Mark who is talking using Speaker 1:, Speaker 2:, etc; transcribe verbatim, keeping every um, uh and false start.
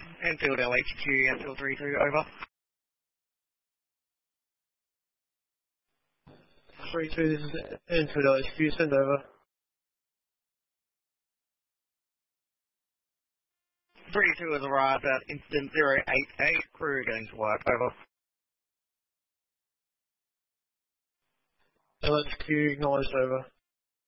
Speaker 1: Enfield L H Q, Enfield three two, over.
Speaker 2: three two, this is Enfield L H Q, send over.
Speaker 1: three two has arrived at incident zero eight eight, crew getting to work, over.
Speaker 2: L H Q, acknowledged, over.